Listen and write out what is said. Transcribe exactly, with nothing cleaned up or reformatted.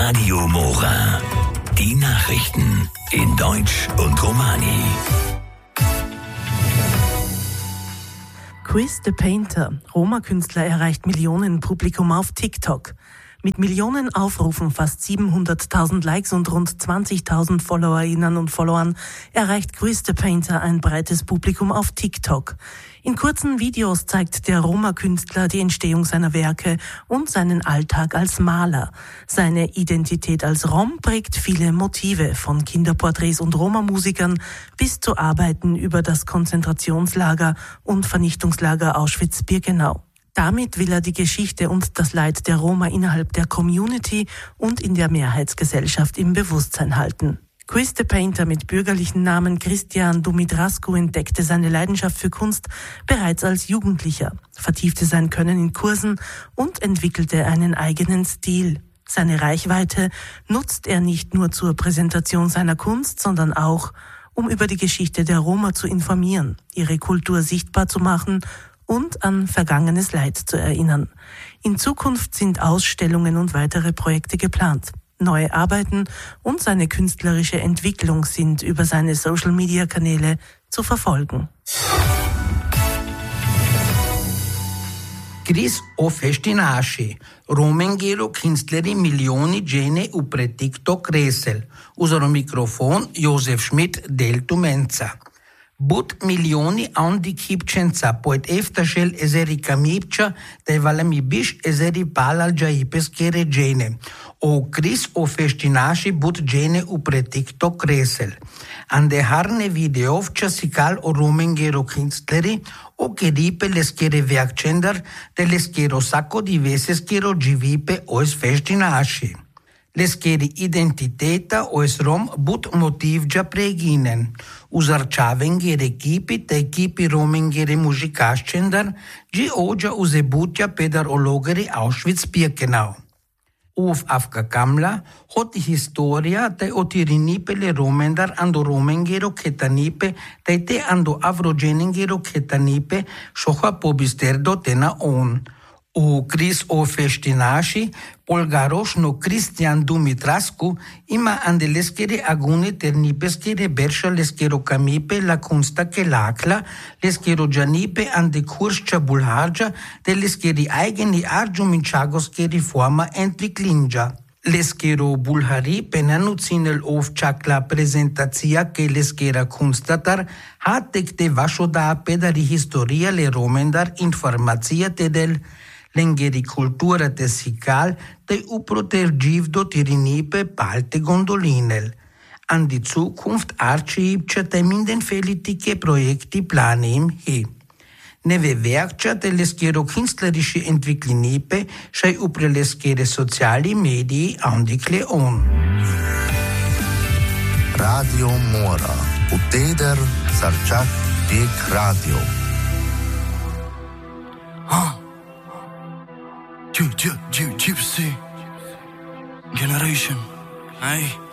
Radio Mora. Die Nachrichten in Deutsch und Romani. Chris the Painter, Roma-Künstler, erreicht Millionenpublikum auf TikTok. Mit Millionen Aufrufen, fast siebenhunderttausend Likes und rund zwanzigtausend Followerinnen und Followern erreicht Chris the Painter ein breites Publikum auf TikTok. In kurzen Videos zeigt der Roma-Künstler die Entstehung seiner Werke und seinen Alltag als Maler. Seine Identität als Rom prägt viele Motive, von Kinderporträts und Roma-Musikern bis zu Arbeiten über das Konzentrationslager und Vernichtungslager Auschwitz-Birkenau. Damit will er die Geschichte und das Leid der Roma innerhalb der Community und in der Mehrheitsgesellschaft im Bewusstsein halten. Chris the Painter mit bürgerlichen Namen Cristian Dumitrascu entdeckte seine Leidenschaft für Kunst bereits als Jugendlicher, vertiefte sein Können in Kursen und entwickelte einen eigenen Stil. Seine Reichweite nutzt er nicht nur zur Präsentation seiner Kunst, sondern auch, um über die Geschichte der Roma zu informieren, ihre Kultur sichtbar zu machen und an vergangenes Leid zu erinnern. In Zukunft sind Ausstellungen und weitere Projekte geplant. Neue Arbeiten und seine künstlerische Entwicklung sind über seine Social-Media-Kanäle zu verfolgen. Chris o festinaši, Romengero kinstleri milioni gene upre TikTok resel. Usano mikrofon Josef Schmidt del Tumenza. But milioni andi kipčenca, poet eftašel ezeri kamipča, da je valami biš ezeri palal džaipes kere džene. O Chris o feštinaši but džene upre TikTok resel. Ande harne videovča sikal o Romengero kinstleri, o keripe leskere verkčendar, de leskero sako diveses kero dživipe oes feštinaši. Leskeri identiteta oes Rom but motivđa preginen. Uzarčavengere ekipi te ekipi Romengere muzikaščendar, dži ođa uzebutja pedar ologeri Auschwitz-Birkenau. Uf afka kamla, hoti historia te otirinipe le Romendar ando Romengero ketanipe te te ando avrogenengero ketanipe šoha pobisterdo tena on. U Chris o feštinaši, polgarošno Cristian Dumitrascu ima ande leskere agune ter nipeskere berša leskero kamipe la kunsta ke lakla, leskero džanipe ande kuršča bulharđa, te leskeri eigeni arđuminčagoskeri forma entviklinđa. Leskero bulhari penanu cinel ovčakla prezentacija ke leskera kunstatar, hatek te vašo da pedari historia le Romendar informacija te del lengeri kultura te sikal te uprotergivdo tirinipe palte gondolinel. An die Zukunft archivča te mindenfelitike projekti planim hi. Neve verkča te leskero kinstlerische entviklinipe šaj upre leskere sociali mediji andikle on. Radio Mora. Uteder sarčak tek radio. Gypsy generation, aye.